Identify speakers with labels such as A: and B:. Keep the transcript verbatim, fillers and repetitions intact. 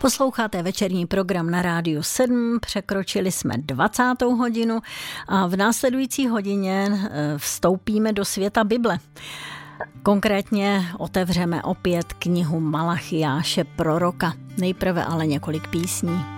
A: Posloucháte večerní program na Rádiu sedm, překročili jsme dvacátou hodinu a v následující hodině vstoupíme do světa Bible. Konkrétně otevřeme opět knihu Malachiáše proroka. Nejprve ale několik písní.